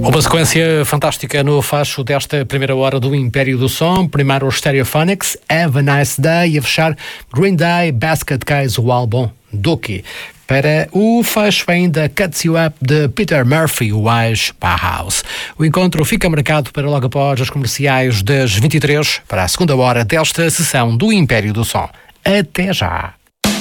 Uma sequência fantástica no facho desta primeira hora do Império do Som. Primeiro os Stereophonics, Have a Nice Day, e a fechar Green Day, Basket Case, o álbum Dookie. Para o fecho ainda Cuts You Up de Peter Murphy, o ex-Bauhaus. O encontro fica marcado para logo após as comerciais das 23 para a segunda hora desta sessão do Império do Som. Até já!